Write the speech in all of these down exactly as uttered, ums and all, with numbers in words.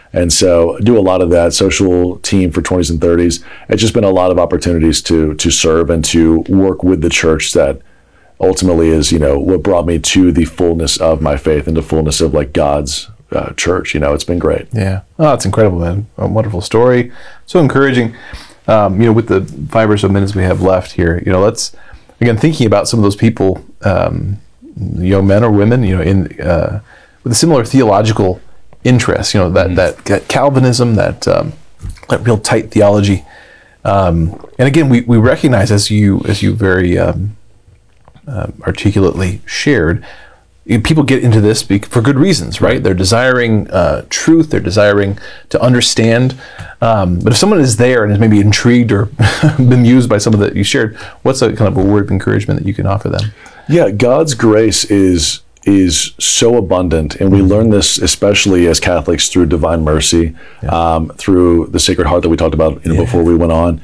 And so I do a lot of that social team for twenties and thirties. It's just been a lot of opportunities to to serve and to work with the church that ultimately is, you know, what brought me to the fullness of my faith and the fullness of like God's uh, church. You know, it's been great. Yeah. Oh, it's incredible, man. A wonderful story. So encouraging. Um, you know, with the five or so minutes we have left here, you know, let's, again, thinking about some of those people, um, young men or women, you know, in uh, with a similar theological interest, you know, that, mm-hmm. that, that Calvinism, that, um, that real tight theology. Um, and again, we, we recognize, as you, as you very um, uh, articulately shared, people get into this for good reasons, right? They're desiring uh, truth. They're desiring to understand. Um, but if someone is there and is maybe intrigued or bemused by some of that you shared, what's a kind of a word of encouragement that you can offer them? Yeah, God's grace is is so abundant, and we learn this especially as Catholics through divine mercy, yeah. um, through the Sacred Heart that we talked about you know, yeah. before we went on,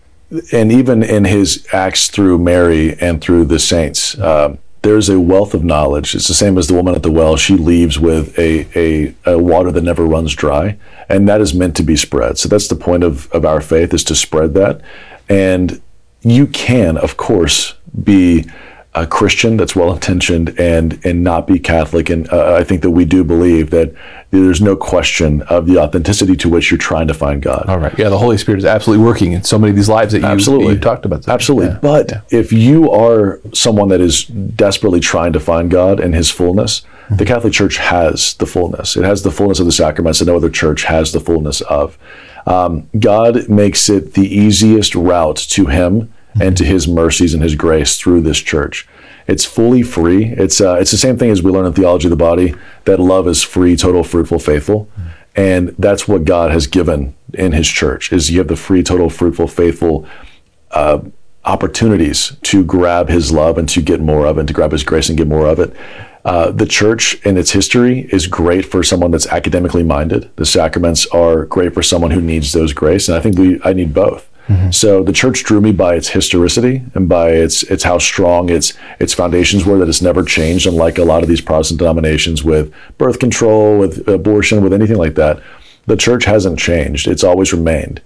and even in His acts through Mary and through the saints. Um, There's a wealth of knowledge. It's the same as the woman at the well. She leaves with a, a, a water that never runs dry, and that is meant to be spread. So that's the point of, of our faith, is to spread that. And you can, of course, be a Christian that's well-intentioned and and not be Catholic. And uh, I think that we do believe that there's no question of the authenticity to which you're trying to find God. All right. Yeah, the Holy Spirit is absolutely working in so many of these lives that you, absolutely. you talked about. Today. Absolutely. Yeah. But yeah. if you are someone that is desperately trying to find God and His fullness, mm-hmm. the Catholic Church has the fullness. It has the fullness of the sacraments that no other church has the fullness of. Um, God makes it the easiest route to Him mm-hmm. and to His mercies and His grace through this church. It's fully free. It's uh, it's the same thing as we learn in Theology of the Body, that love is free, total, fruitful, faithful. Mm-hmm. And that's what God has given in His church, is you have the free, total, fruitful, faithful uh, opportunities to grab His love and to get more of it, and to grab His grace and get more of it. Uh, the church in its history is great for someone that's academically minded. The sacraments are great for someone who needs those grace, and I think we I need both. Mm-hmm. So the church drew me by its historicity and by its its how strong its its foundations were, that it's never changed, unlike a lot of these Protestant denominations with birth control, with abortion, with anything like that. The church hasn't changed. It's always remained.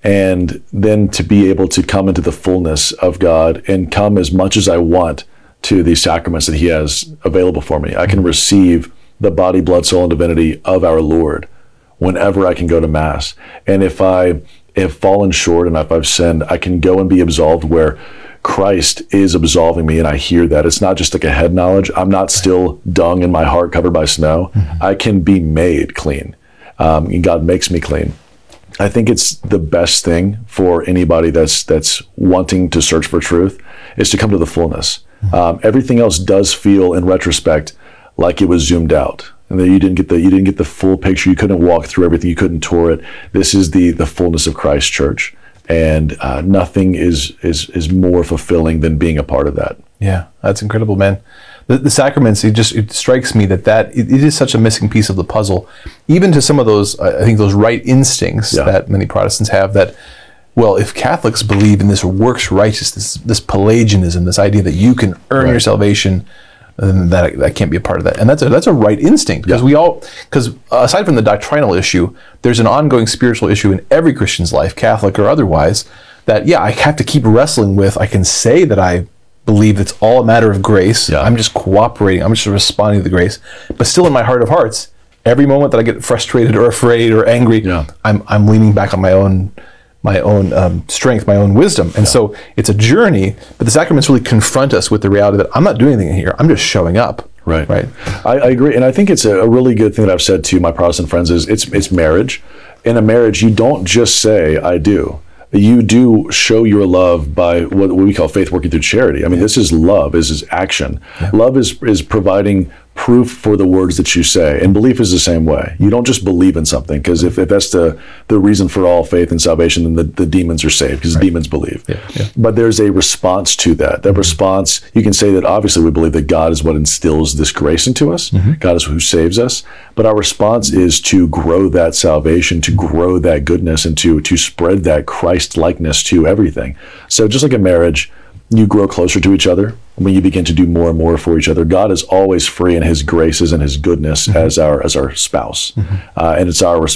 And then to be able to come into the fullness of God and come as much as I want to the sacraments that He has available for me. I can receive the body, blood, soul, and divinity of our Lord whenever I can go to Mass. And if I have fallen short and if I've sinned, I can go and be absolved where Christ is absolving me, and I hear that. It's not just like a head knowledge. I'm not still dung in my heart covered by snow. Mm-hmm. I can be made clean, um, and God makes me clean. I think it's the best thing for anybody that's that's wanting to search for truth, is to come to the fullness. Mm-hmm. Um, everything else does feel, in retrospect, like it was zoomed out, and that you didn't get the you didn't get the full picture. You couldn't walk through everything. You couldn't tour it. This is the the fullness of Christ Church, and uh, nothing is is is more fulfilling than being a part of that. Yeah, that's incredible, man. The, the sacraments, it just it strikes me that that it, it is such a missing piece of the puzzle, even to some of those I think those right instincts yeah. that many Protestants have. That, well, if Catholics believe in this works righteousness, this, this Pelagianism, this idea that you can earn right. your salvation, then that that can't be a part of that. And that's a that's a right instinct, because yeah. we all because aside from the doctrinal issue, there's an ongoing spiritual issue in every Christian's life, Catholic or otherwise, that yeah, I have to keep wrestling with. I can say that I believe it's all a matter of grace. Yeah. I'm just cooperating. I'm just responding to the grace. But still, in my heart of hearts, every moment that I get frustrated or afraid or angry, yeah. I'm I'm leaning back on my own my own um, strength, my own wisdom. And yeah. so it's a journey, but the sacraments really confront us with the reality that I'm not doing anything here. I'm just showing up. Right. Right. I, I agree. And I think it's a, a really good thing that I've said to my Protestant friends is it's it's marriage. In a marriage, you don't just say, I do. You do show your love by what, what we call faith working through charity. I mean, this is love, this is action. Yeah. Love is is providing proof for the words that you say. And belief is the same way. You don't just believe in something, because if, if that's the, the reason for all faith and salvation, then the, the demons are saved, because right. demons believe. Yeah. Yeah. But there's a response to that. That mm-hmm. response, you can say that obviously we believe that God is what instills this grace into us. Mm-hmm. God is who saves us. But our response is to grow that salvation, to grow that goodness, and to, to spread that Christ-likeness to everything. So just like a marriage, you grow closer to each other when you begin to do more and more for each other. God is always free in His graces and His goodness mm-hmm. as our as our spouse, mm-hmm. uh, and it's our